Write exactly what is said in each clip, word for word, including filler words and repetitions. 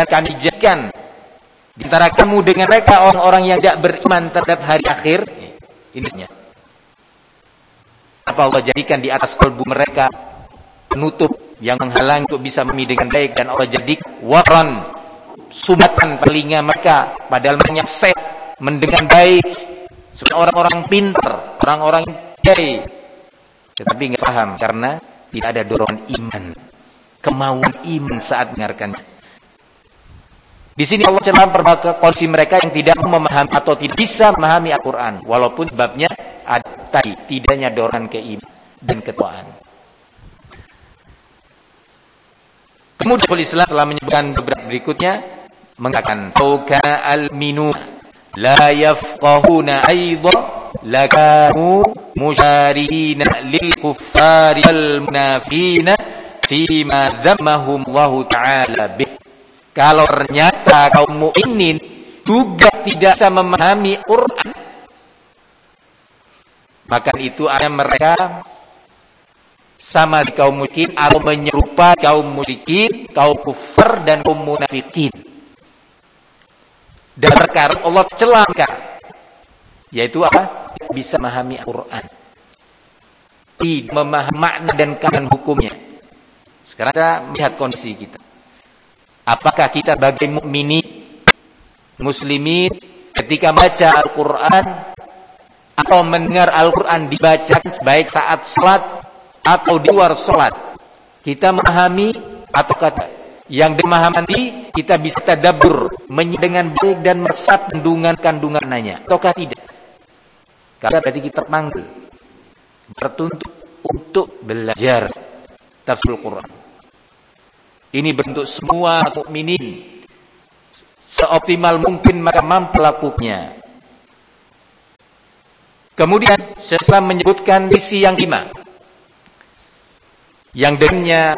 dan kami jadikan di antara kamu dengan mereka orang-orang yang tidak beriman terhadap hari akhir. Ini sebenarnya apa Allah jadikan di atas kalbu mereka penutup yang menghalang untuk bisa memahami dengan baik, dan Allah jadikan waran, sumatan telinga mereka padahal banyak set mendengar baik, supaya orang-orang pintar, orang-orang jahil tetapi nggak paham karena tidak ada dorongan iman, kemauan iman saat mendengarkannya. Di sini Allah celah memperbaiki kondisi mereka yang tidak memahami atau tidak bisa memahami Al-Quran, walaupun sebabnya ada tadi tidaknya dorongan keiman dan ketakwaan. Kemudian Islam telah menyebutkan beberapa berikutnya mengatakan fauka al-minu la yafqahuna aidha lakanu musharina lil kuffari wal munafiqina fima dhammahum Allah taala bih. Kalau ternyata kaum mukminin juga tidak bisa memahami Quran, maka itu ada mereka sama di kaum musyrikin atau menyerupai kaum musyrikin, kaum kufar dan kaum munafikin. Dan perkara Allah celaka, yaitu apa? Bisa memahami Al-Quran, tidak memahami makna dan kandungan hukumnya. Sekarang kita melihat kondisi kita. Apakah kita sebagai mukminin, muslimin, ketika baca Al-Quran atau mendengar Al-Quran dibacakan baik saat salat atau di luar salat, kita memahami atau kata yang dimahami kita bisa tadabbur dengan baik dan meresap kandungan-kandungannya ataukah tidak? Karena berarti kita terpanggil, tertuntut untuk belajar tafsir Al-Quran. Ini bentuk semua mukminin seoptimal mungkin maka mampu lakukannya. Kemudian Islam menyebutkan visi yang lima, yang dengannya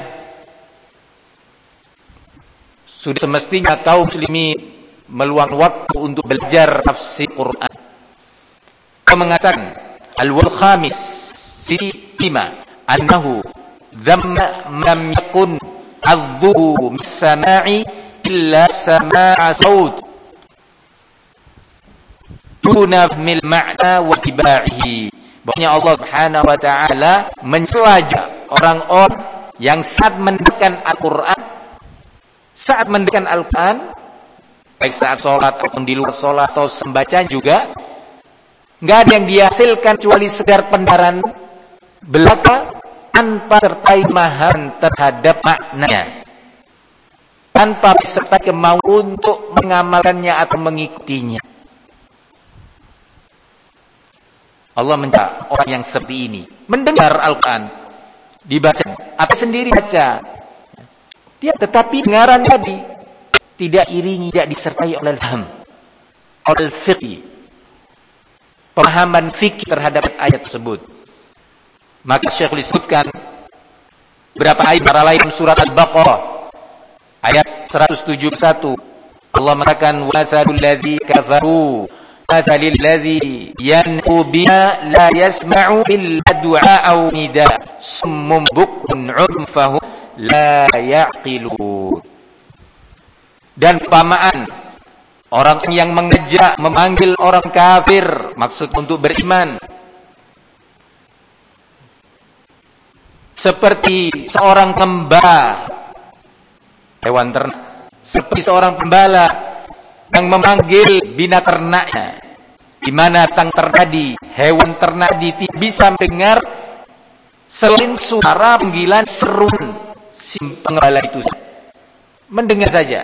sudah semestinya kaum muslimin meluang waktu untuk belajar tafsir Quran. Dia mengatakan al-wal khamis si lima annahu dhamma lam yakun adzuhu mis-sama'i illa sama'a saut duna fahmil ma'na wa tiba'ihi. Bahwasanya Allah Subhanahu wa taala mencela orang-orang yang saat mendengarkan Al-Qur'an, saat mendengarkan Al-Qur'an, baik saat sholat atau di luar sholat atau sembacaan juga, nggak ada yang dihasilkan kecuali sekedar pendaran belaka tanpa sertai pemahaman terhadap maknanya, tanpa disertai kemauan untuk mengamalkannya atau mengikutinya. Allah mencela orang yang seperti ini, mendengar Al-Quran dibaca atau sendiri baca, dia tetapi dengaran tadi tidak iringi, tidak disertai oleh faham, oleh fiqh, pemahaman fikih terhadap ayat tersebut. Maka Syekhul disebutkan berapa ayat para lain surat Al-Baqarah ayat seratus tujuh puluh satu. Allah mengatakan wa mathalul ladzi kafaru mathalil ladzi yanqu biha la yasma'u illa du'a'aw nida summum bukmun 'umfahum la ya'qilun. Dan perumpamaan orang yang mengejak memanggil orang kafir maksud untuk beriman seperti seorang gembala, hewan ternak, seperti seorang gembala yang memanggil bina ternaknya, di mana tang terjadi hewan ternak tidak bisa mendengar selain suara panggilan seruan si penggembala itu, mendengar saja.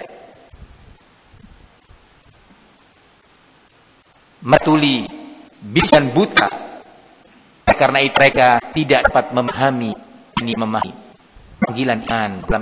Matuli bisan buta, karena itu mereka tidak dapat memahami ini memahami panggilan iman dalam